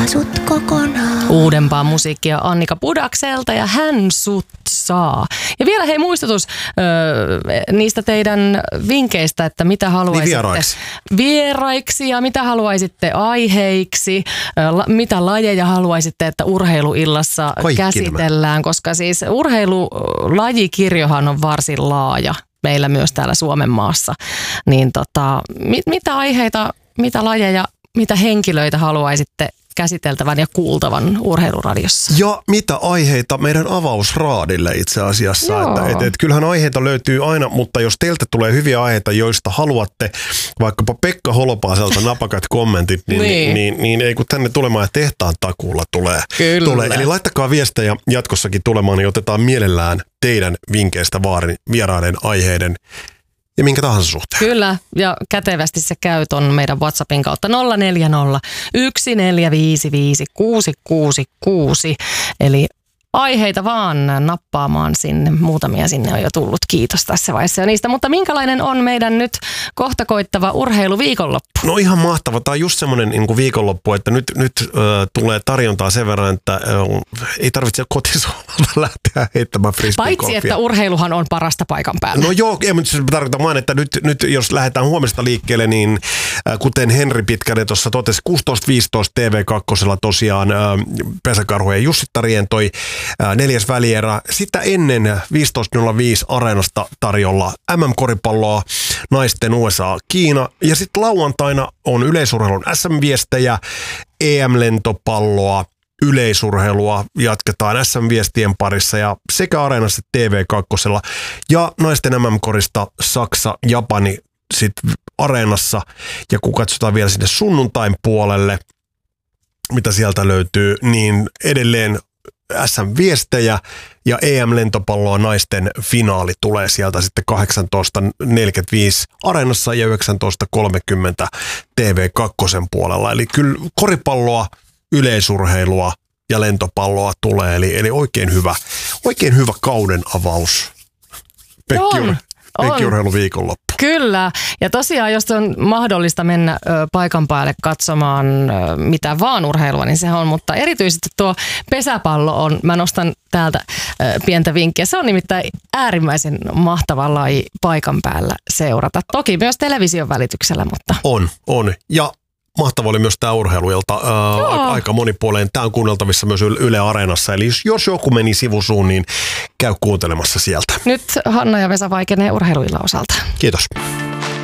sut kokonaan. Uudempaa musiikkia Annika Pudakselta ja Hän sut saa. Ja vielä hei muistutus niistä teidän vinkkeistä, että mitä haluaisitte vieraiksi ja mitä haluaisitte aiheiksi, mitä lajeja haluaisitte, että urheiluillassa käsitellään, koska siis urheilulajikirjohan on varsin laaja meillä myös täällä Suomen maassa. Niin mitä aiheita, mitä lajeja, mitä henkilöitä haluaisitte käsiteltävän ja kuultavan urheiluradiossa? Ja mitä aiheita meidän avausraadille itse asiassa. Että kyllähän aiheita löytyy aina, mutta jos teiltä tulee hyviä aiheita, joista haluatte vaikkapa Pekka Holopaiselta napakat kommentit, niin ei kun tänne tulemaan ja tehtaan takuulla tulee. Eli laittakaa viestejä jatkossakin tulemaan, niin otetaan mielellään teidän vinkkeistä vieraiden aiheiden ja minkä tahansa suhteen. Kyllä, ja kätevästi se käy ton meidän WhatsAppin kautta 040 1455 666. Eli aiheita vaan nappaamaan sinne. Muutamia sinne on jo tullut. Kiitos tässä vaiheessa jo niistä. Mutta minkälainen on meidän nyt kohta koittava urheiluviikonloppu? No ihan mahtava. Tämä on just semmoinen niin viikonloppu, että nyt tulee tarjontaa sen verran, että ei tarvitse kotisohvalta lähteä heittämään frisbeegolfia. Paitsi, että urheiluhan on parasta paikan päällä. No joo, mutta tarkoitan vaan, että nyt jos lähdetään huomesta liikkeelle, niin kuten Henri Pitkänen tuossa totesi, 16.15 TV2 tosiaan Pesäkarhujen Jussi Tarientoi 4. välierä. Sitä ennen 15.05 Areenasta tarjolla MM-koripalloa, naisten USA-Kiina. Ja sitten lauantaina on yleisurheilun SM-viestejä, EM-lentopalloa, yleisurheilua jatketaan SM-viestien parissa ja sekä Areenassa TV2 ja naisten MM-korista Saksa, Japani sitten Areenassa. Ja kun katsotaan vielä sinne sunnuntain puolelle, mitä sieltä löytyy, niin edelleen SM-viestejä ja EM-lentopalloa naisten finaali tulee sieltä sitten 18.45 Areenassa ja 19.30 TV2 puolella. Eli kyllä koripalloa, yleisurheilua ja lentopalloa tulee, eli oikein hyvä kauden avaus. Penkkiurheilu viikonloppu. Kyllä. Ja tosiaan, jos on mahdollista mennä paikan päälle katsomaan mitä vaan urheilua, niin sehän on. Mutta erityisesti tuo pesäpallo on, mä nostan täältä pientä vinkkiä. Se on nimittäin äärimmäisen mahtava laji paikan päällä seurata. Toki myös television välityksellä, mutta... On. Ja mahtava oli myös tämä urheiluilta. Aika monipuolinen. Tämä on kuunneltavissa myös Yle Areenassa. Eli jos joku meni sivusuun, niin käy kuuntelemassa sieltä. Nyt Hanna ja Vesa vaikenee urheiluilla osalta. Kiitos.